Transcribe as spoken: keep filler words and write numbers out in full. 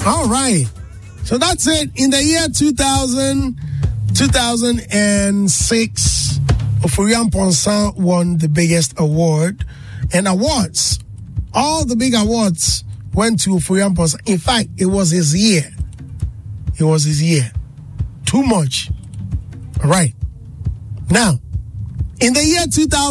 All right. So that's it. In the year two thousand, two thousand six, Ofori Amponsah won the biggest award. And awards, all the big awards went to Ofori Amponsah. In fact, it was his year. It was his year. Too much. All right. Now, in the year two thousand,